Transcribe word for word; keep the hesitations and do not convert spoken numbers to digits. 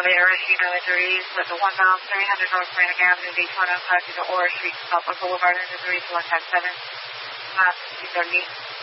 elevator issue, no injuries. With the one mile, three hundred North Brannock Avenue, Daytona, five to the Orr Street, Southwest Boulevard, injuries, one five seven, uh, two thirty.